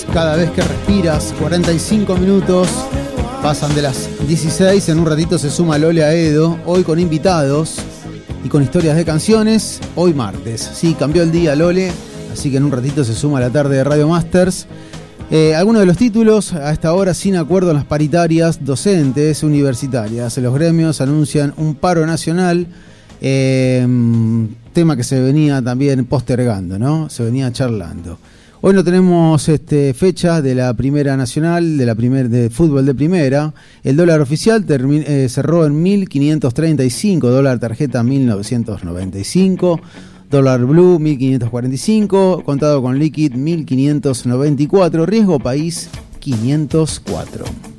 Cada vez que respiras, 45 minutos, pasan de las 16, en un ratito se suma Lole Aedo, hoy con invitados y con historias de canciones, hoy martes. Sí, cambió el día Lole, así que en un ratito se suma la tarde de Radio Masters. Algunos de los títulos, a esta hora sin acuerdo en las paritarias docentes universitarias. Los gremios anuncian un paro nacional, tema que se venía también postergando, ¿no? Se venía charlando. Hoy no tenemos fechas de la Primera Nacional, de fútbol de primera. El dólar oficial cerró en 1.535, dólar tarjeta 1.995, dólar blue 1.545, contado con liquid 1.594, riesgo país 504.